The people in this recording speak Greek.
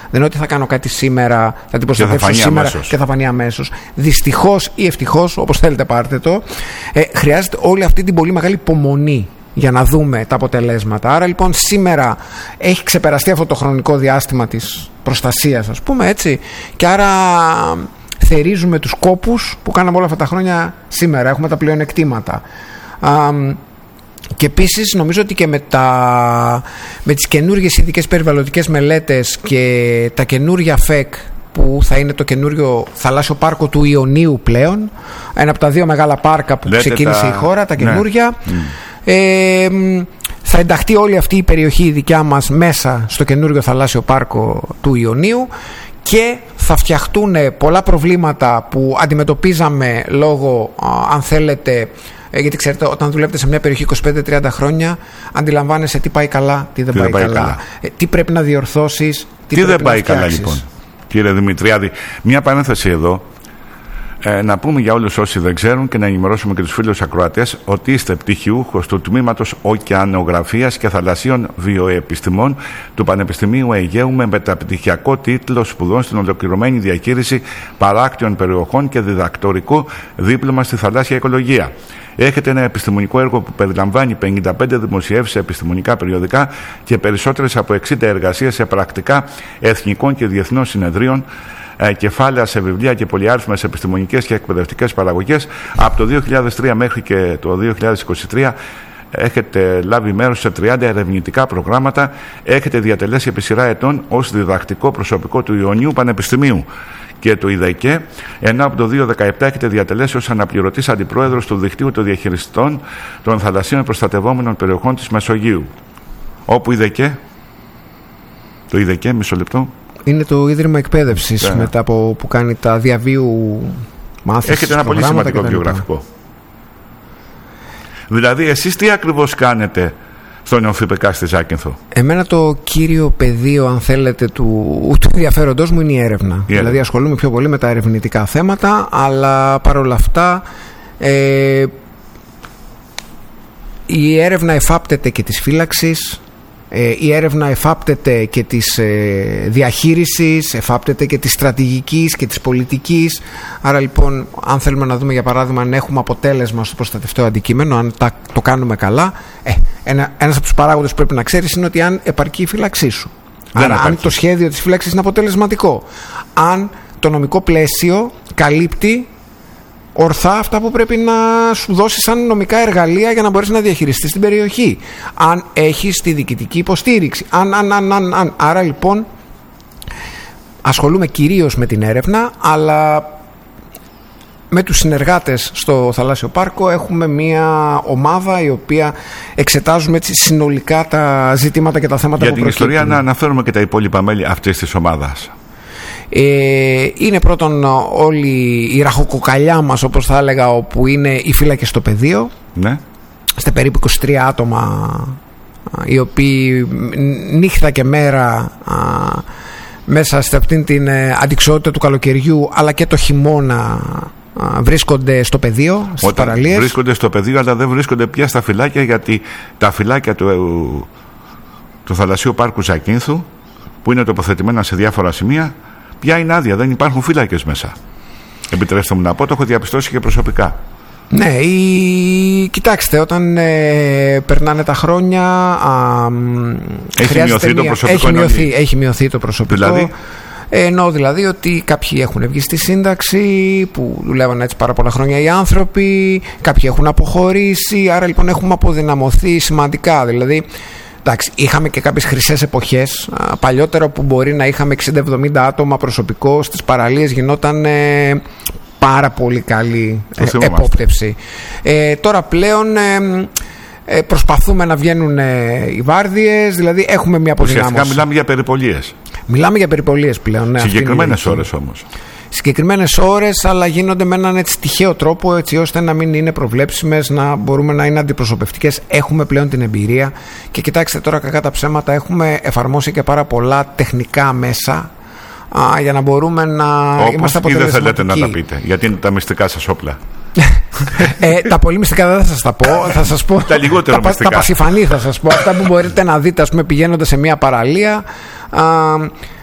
Δεν είναι ότι θα κάνω κάτι σήμερα, θα την προστατεύσω σήμερα και θα φανεί αμέσως. Δυστυχώς ή ευτυχώς, όπως θέλετε πάρτε το, χρειάζεται όλη αυτή την πολύ μεγάλη υπομονή για να δούμε τα αποτελέσματα. Άρα λοιπόν σήμερα έχει ξεπεραστεί αυτό το χρονικό διάστημα της προστασίας, ας πούμε έτσι, και άρα θερίζουμε τους κόπους που κάναμε όλα αυτά τα χρόνια σήμερα. Έχουμε τα πλεονεκτήματα. Και επίσης νομίζω ότι και με τις καινούργιες ειδικές περιβαλλοντικές μελέτες και τα καινούργια ΦΕΚ που θα είναι το καινούριο θαλάσσιο πάρκο του Ιωνίου πλέον, ένα από τα δύο μεγάλα πάρκα που ξεκίνησε η χώρα, τα καινούργια, θα ενταχθεί όλη αυτή η περιοχή η δικιά μας μέσα στο καινούριο θαλάσσιο πάρκο του Ιωνίου και θα φτιαχτούν πολλά προβλήματα που αντιμετωπίζαμε λόγω, αν θέλετε, γιατί ξέρετε, όταν δουλεύετε σε μια περιοχή 25-30 χρόνια, αντιλαμβάνεσαι τι πάει καλά, τι δεν πάει καλά. Τι πρέπει να διορθώσεις, τι δεν πάει καλά, λοιπόν. Κύριε Δημητριάδη, μια παρένθεση εδώ. Να πούμε για όλους όσοι δεν ξέρουν και να ενημερώσουμε και τους φίλους ακροατές ότι είστε πτυχιούχος του τμήματος Ωκεανογραφίας και Θαλασσίων Βιοεπιστημών του Πανεπιστημίου Αιγαίου με μεταπτυχιακό τίτλο σπουδών στην ολοκληρωμένη διαχείριση παράκτιων περιοχών και διδακτορικό δίπλωμα στη θαλάσσια οικολογία. Έχετε ένα επιστημονικό έργο που περιλαμβάνει 55 δημοσιεύσεις σε επιστημονικά περιοδικά και περισσότερες από 60 εργασίες σε πρακτικά εθνικών και διεθνών συνεδρίων, κεφάλαια σε βιβλία και πολυάριθμες επιστημονικές και εκπαιδευτικές παραγωγές. Από το 2003 μέχρι και το 2023 έχετε λάβει μέρος σε 30 ερευνητικά προγράμματα. Έχετε διατελέσει επί σειρά ετών ως διδακτικό προσωπικό του Ιωνίου Πανεπιστημίου και του ΙΔΕΚΕ, ενώ από το 2017 έχετε διατελέσει ως αναπληρωτής αντιπρόεδρος του Δικτύου των Διαχειριστών των Θαλασσίων Προστατευόμενων Περιοχών της Μεσογείου. Όπου ΙΔΕΚΕ, το ΙΔΕΚΕ, μισό λεπτό. Είναι το Ίδρυμα Εκπαίδευσης μετά από που κάνει τα διαβίου μάθησης. Έχετε ένα πολύ σημαντικό βιογραφικό. Δηλαδή εσείς τι ακριβώς κάνετε στον Νεοφυπεκά στη Ζάκυνθο? Εμένα το κύριο πεδίο, αν θέλετε, του ενδιαφέροντός μου είναι η έρευνα. Δηλαδή ασχολούμαι πιο πολύ με τα ερευνητικά θέματα, αλλά παρόλα αυτά η έρευνα εφάπτεται και της φύλαξης. Η έρευνα εφάπτεται και της διαχείρισης, εφάπτεται και της στρατηγικής και της πολιτικής. Άρα λοιπόν, αν θέλουμε να δούμε για παράδειγμα αν έχουμε αποτέλεσμα στο προστατευτικό αντικείμενο, αν το κάνουμε καλά, ένας από τους παράγοντες που πρέπει να ξέρεις είναι ότι αν επαρκεί η φύλαξή σου. Άρα αν το σχέδιο της φύλαξης είναι αποτελεσματικό, αν το νομικό πλαίσιο καλύπτει ορθά αυτά που πρέπει να σου δώσει σαν νομικά εργαλεία για να μπορείς να διαχειριστείς την περιοχή, αν έχεις τη διοικητική υποστήριξη, αν. Άρα λοιπόν ασχολούμαι κυρίως με την έρευνα, αλλά με τους συνεργάτες στο Θαλάσσιο Πάρκο έχουμε μια ομάδα η οποία εξετάζουμε έτσι συνολικά τα ζητήματα και τα θέματα για που την προκύπτουν. ιστορία να αναφέρουμε και τα υπόλοιπα μέλη αυτής της ομάδας. Είναι πρώτον όλη η ραχοκοκαλιά μας, όπως θα έλεγα, όπου είναι οι φύλακες στο πεδίο. Ναι. Είστε περίπου 23 άτομα οι οποίοι νύχτα και μέρα μέσα σε αυτήν την αντιξιότητα του καλοκαιριού αλλά και το χειμώνα βρίσκονται στο πεδίο, στις παραλίες. Βρίσκονται στο πεδίο, αλλά δεν βρίσκονται πια στα φυλάκια, γιατί τα φυλάκια του Θαλασσίου Πάρκου Ζακύνθου, που είναι τοποθετημένα σε διάφορα σημεία, πια είναι άδεια, δεν υπάρχουν φύλακες μέσα. Επιτρέψτε μου να πω, το έχω διαπιστώσει και προσωπικά. Ναι, κοιτάξτε, όταν περνάνε τα χρόνια έχει μειωθεί το προσωπικό. Δηλαδή? Εννοώ δηλαδή ότι κάποιοι έχουν βγει στη σύνταξη, που δουλεύαν έτσι πάρα πολλά χρόνια οι άνθρωποι, κάποιοι έχουν αποχωρήσει, άρα λοιπόν έχουμε αποδυναμωθεί σημαντικά. Δηλαδή, εντάξει, είχαμε και κάποιες χρυσές εποχές παλιότερα που μπορεί να είχαμε 60-70 άτομα προσωπικό στις παραλίες, γινόταν πάρα πολύ καλή επόπτευση. Τώρα πλέον προσπαθούμε να βγαίνουν οι βάρδιες, δηλαδή έχουμε μια αποδυνάμωση. Ουσιαστικά μιλάμε για περιπολίες. Μιλάμε για περιπολίες πλέον. Συγκεκριμένες ώρες όμως. Συγκεκριμένες ώρες, αλλά γίνονται με έναν έτσι τυχαίο τρόπο, έτσι ώστε να μην είναι προβλέψιμες, να μπορούμε να είναι αντιπροσωπευτικές. Έχουμε πλέον την εμπειρία και κοιτάξτε τώρα, κακά τα ψέματα, έχουμε εφαρμόσει και πάρα πολλά τεχνικά μέσα για να μπορούμε να είμαστε αποτελεσματικοί. Ή δεν θέλετε να τα πείτε, γιατί είναι τα μυστικά σας όπλα. Τα πολύ μυστικά δεν θα σας τα πω. Θα σας πω τα λιγότερο μυστικά. Τα πασιφανή θα σας πω. Αυτά που μπορείτε να δείτε, ας πούμε, πηγαίνοντας σε μια παραλία.